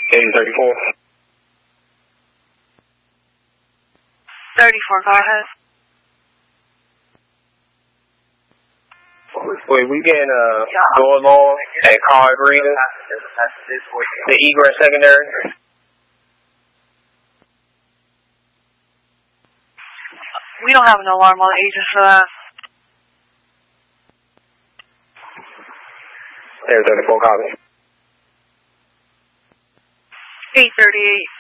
34. 34, go ahead. Wait, we getting door alarm at car arena, the egress secondary. We don't have an alarm on the agent for that. There's 34 copy. 838.